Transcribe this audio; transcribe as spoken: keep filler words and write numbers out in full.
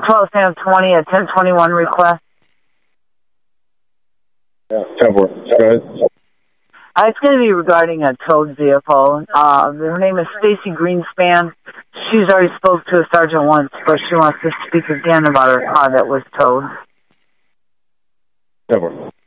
twelve Sam twenty, a ten twenty-one request. Yeah, ten four. Go ahead. Uh, it's going to be regarding a towed vehicle. Uh, her name is Stacy Greenspan. She's already spoke to a sergeant once, but she wants to speak again about her car that was towed. ten four.